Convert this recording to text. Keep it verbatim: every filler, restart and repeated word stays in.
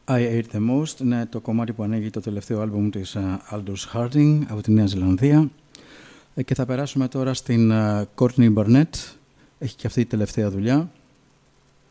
I Ate The Most είναι το κομμάτι που ανοίγει το τελευταίο άλμπουμ της Aldous Harding από τη Νέα Ζηλανδία. Και θα περάσουμε τώρα στην Courtney Barnett. Έχει και αυτή η τελευταία δουλειά.